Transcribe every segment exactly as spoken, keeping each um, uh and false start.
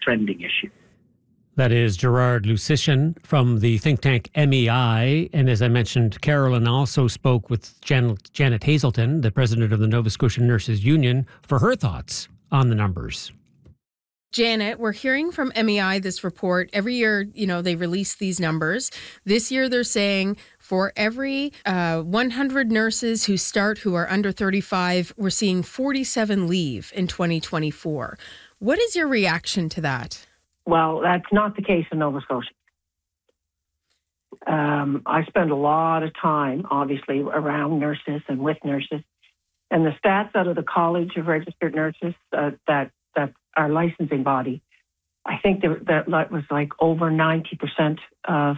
trending issue. That is Gerard Lusician from the think tank M E I. And as I mentioned, Carolyn also spoke with Jan- Janet Hazelton, the president of the Nova Scotia Nurses Union, for her thoughts on the numbers. Janet, we're hearing from M E I this report. Every year, you know, they release these numbers. This year, they're saying for every uh, one hundred nurses who start who are under thirty-five, we're seeing forty-seven leave in twenty twenty-four. What is your reaction to that? Well, that's not the case in Nova Scotia. Um, I spend a lot of time, obviously, around nurses and with nurses. And the stats out of the College of Registered Nurses, uh, that, that our licensing body, I think that, that was like over ninety percent of,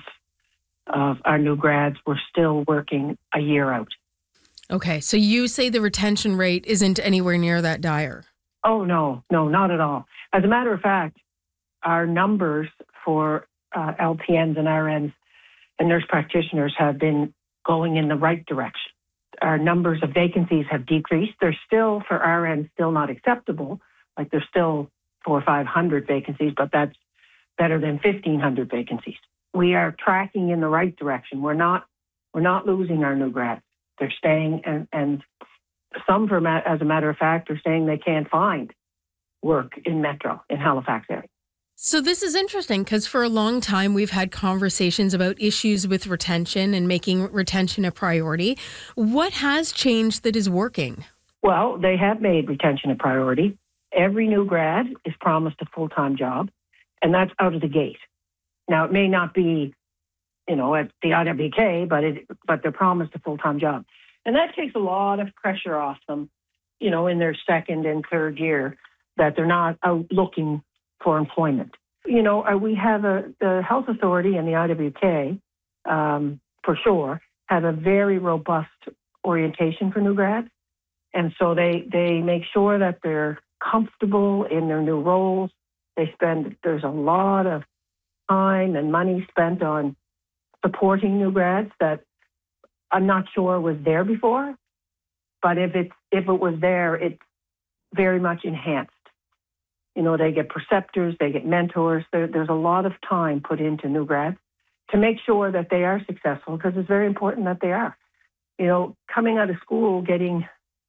of our new grads were still working a year out. Okay, so you say the retention rate isn't anywhere near that dire? Oh, no, no, not at all. As a matter of fact, our numbers for uh, L P Ns and R Ns and nurse practitioners have been going in the right direction. Our numbers of vacancies have decreased. They're still, for R Ns, still not acceptable. Like there's still four or five hundred vacancies, but that's better than fifteen hundred vacancies. We are tracking in the right direction. We're not, we're not losing our new grads. They're staying, and, and some, for, as a matter of fact, are saying they can't find work in Metro, in Halifax area. So this is interesting because for a long time we've had conversations about issues with retention and making retention a priority. What has changed that is working? Well, they have made retention a priority. Every new grad is promised a full-time job, and that's out of the gate. Now, it may not be, you know, at the I W K, but it, but they're promised a full-time job. And that takes a lot of pressure off them, you know, in their second and third year, that they're not out looking for employment. You know, uh, we have a, the Health Authority and the I W K, um, for sure, have a very robust orientation for new grads. And so they, they make sure that they're comfortable in their new roles. They spend, there's a lot of time and money spent on supporting new grads that I'm not sure was there before. But if it's, if it was there, it's very much enhanced. You know, they get preceptors, they get mentors. There, there's a lot of time put into new grads to make sure that they are successful, because it's very important that they are. You know, coming out of school, getting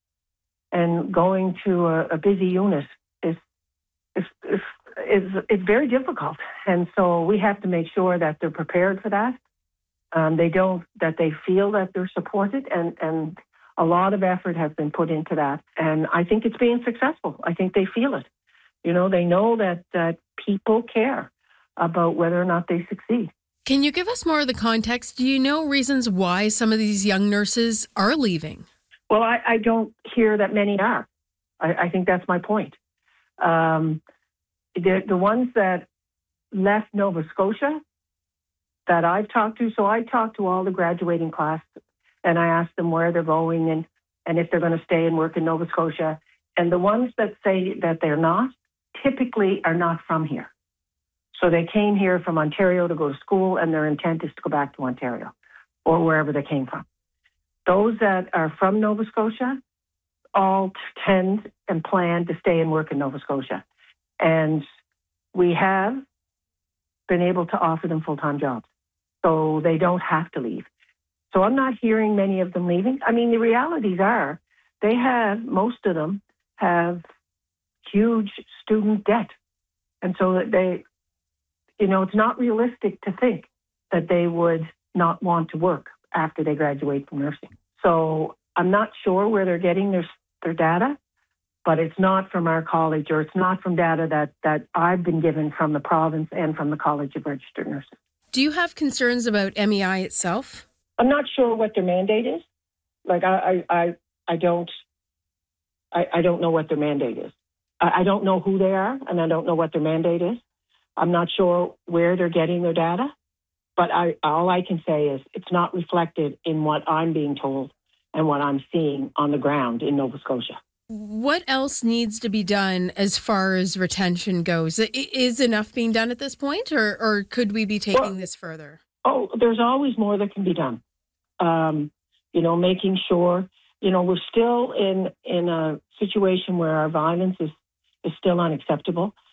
and going to a, a busy unit is, is, is, is, is very difficult. And so we have to make sure that they're prepared for that. Um, they don't, that they feel that they're supported, and, and a lot of effort has been put into that. And I think it's being successful. I think they feel it. You know, they know that, that people care about whether or not they succeed. Can you give us more of the context? Do you know reasons why some of these young nurses are leaving? Well, I, I don't hear that many are. I, I think that's my point. Um, the, the ones that left Nova Scotia that I've talked to, so I talked to all the graduating class, and I asked them where they're going and, and if they're going to stay and work in Nova Scotia. And the ones that say that they're not, typically are not from here. So they came here from Ontario to go to school, and their intent is to go back to Ontario or wherever they came from. Those that are from Nova Scotia all tend and plan to stay and work in Nova Scotia. And we have been able to offer them full-time jobs, so they don't have to leave. So I'm not hearing many of them leaving. I mean, the realities are they have, most of them have huge student debt. And so that they, you know, it's not realistic to think that they would not want to work after they graduate from nursing. So I'm not sure where they're getting their their data, but it's not from our college, or it's not from data that, that I've been given from the province and from the College of Registered Nurses. Do you have concerns about M E I itself? I'm not sure what their mandate is. Like I I, I, I don't I, I don't know what their mandate is. I, I don't know who they are, and I don't know what their mandate is. I'm not sure where they're getting their data, but I, all I can say is it's not reflected in what I'm being told and what I'm seeing on the ground in Nova Scotia. What else needs to be done as far as retention goes? Is enough being done at this point, or, or could we be taking well, this further? Oh, there's always more that can be done. Um, you know, making sure, you know, we're still in, in a situation where our violence is, is still unacceptable.